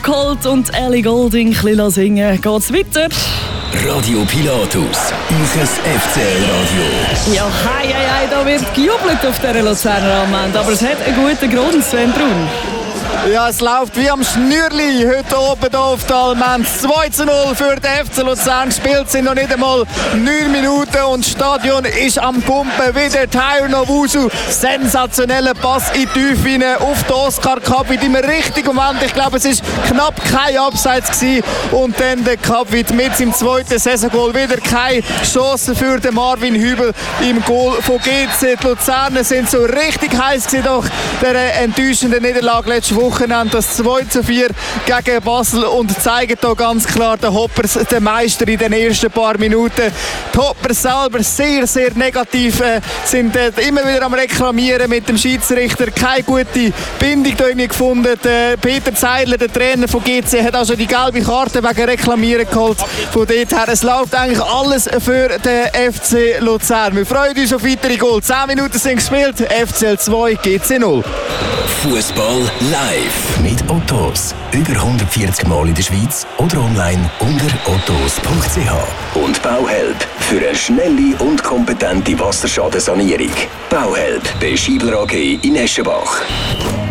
aufgeholt und Ellie Goulding ein bisschen singen. Geht's weiter? Radio Pilatus, unser FCL-Radio. Ja, hei, da wird gejubelt auf dieser Luzerner Allmende. Aber es hat einen guten Grund, Sven Brun. Ja, es läuft wie am Schnürli heute oben hier auf der Allmende. 2:0 für den FC Luzern. Gespielt sind noch nicht einmal 9 Minuten und das Stadion ist am Pumpen. Wieder Tayo Nowusu. Sensationeller Pass in die Tiefe rein auf den Oscar Capit im richtigen Moment. Ich glaube, es war knapp kein Abseits gewesen. Und dann der Capit mit seinem zweiten Saisongoal. Wieder keine Chance für den Marvin Hübel im Goal von GC. Die Luzerner sind so richtig heiß gewesen nach der enttäuschenden Niederlage letzte Woche. Das 2:4 gegen Basel und zeigen hier ganz klar den Hoppers, den Meister in den ersten paar Minuten. Die Hoppers selber sehr, sehr negativ, sind immer wieder am Reklamieren mit dem Schiedsrichter. Keine gute Bindung hier gefunden. Peter Zeidler, der Trainer von GC, hat also die gelbe Karte wegen Reklamieren geholt. Von dort her, es läuft eigentlich alles für den FC Luzern. Wir freuen uns auf weitere Goal. 10 Minuten sind gespielt, FCL 2, GC 0. Fußball live mit Ottos. Über 140 Mal in der Schweiz oder online unter ottos.ch. Und Bauhelp für eine schnelle und kompetente Wasserschadensanierung. Bauhelp bei Schiebler AG in Eschenbach.